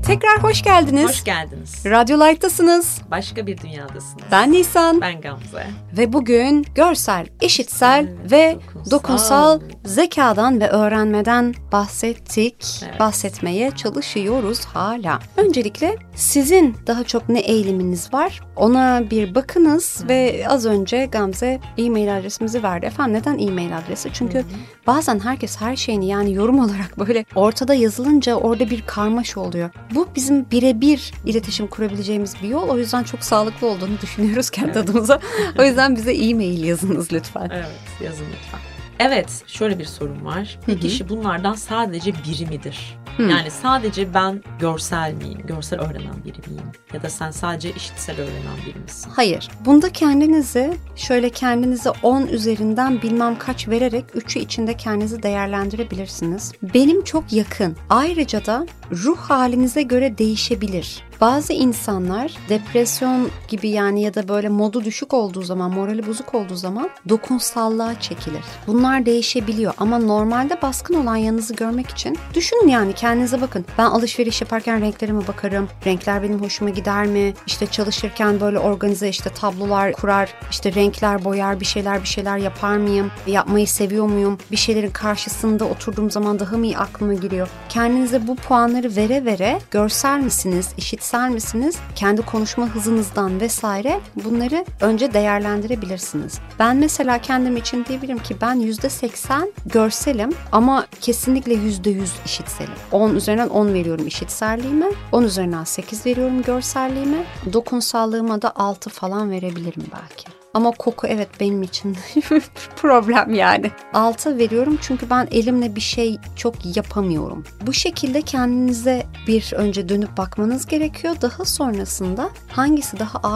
Tekrar hoş geldiniz. Hoş geldiniz. Radyo Light'tasınız. Başka bir dünyadasınız. Ben Nisan. Ben Gamze. Ve bugün görsel, işitsel ve dokunsal zekadan ve öğrenmeden bahsettik. Evet. Bahsetmeye çalışıyoruz hala. Öncelikle sizin daha çok ne eğiliminiz var? Ona bir bakınız ve az önce Gamze e-mail adresimizi verdi. Efendim neden e-mail adresi? Çünkü bazen herkes her şeyini yani yorum olarak böyle ortada yazılınca orada bir karmaşa oluyor. Bu bizim birebir iletişim kurabileceğimiz bir yol. O yüzden çok sağlıklı olduğunu düşünüyoruz kendi adımıza. O yüzden bize e-mail yazınız lütfen. Evet, yazın lütfen. Evet, şöyle bir sorun var. Bir kişi bunlardan sadece biri midir? Yani sadece ben görsel miyim? Görsel öğrenen biri miyim? Ya da sen sadece işitsel öğrenen biri misin? Hayır. Bunda kendinize 10 üzerinden bilmem kaç vererek 3'ü içinde kendinizi değerlendirebilirsiniz. Benim çok yakın. Ayrıca da ruh halinize göre değişebilir. Bazı insanlar depresyon gibi yani ya da böyle modu düşük olduğu zaman, morali bozuk olduğu zaman dokunsallığa çekilir. Bunlar değişebiliyor ama normalde baskın olan yanınızı görmek için düşünün yani kendinize bakın. Ben alışveriş yaparken renklerime bakarım. Renkler benim hoşuma gider mi? İşte çalışırken böyle organize işte tablolar kurar, işte renkler boyar, bir şeyler yapar mıyım? Yapmayı seviyor muyum? Bir şeylerin karşısında oturduğum zaman daha mı iyi aklıma giriyor? Kendinize bu puanları vere vere görsel misiniz, işitsel misiniz? Kendi konuşma hızınızdan vesaire bunları önce değerlendirebilirsiniz. Ben mesela kendim için diyebilirim ki ben %80 görselim ama kesinlikle %100 işitselim. 10 üzerinden 10 veriyorum işitselliğime, 10 üzerinden 8 veriyorum görselliğime, dokunsallığıma da 6 falan verebilirim belki. Ama koku evet benim için problem yani. 6 veriyorum çünkü ben elimle bir şey çok yapamıyorum. Bu şekilde kendinize bir önce dönüp bakmanız gerekiyor. Daha sonrasında hangisi daha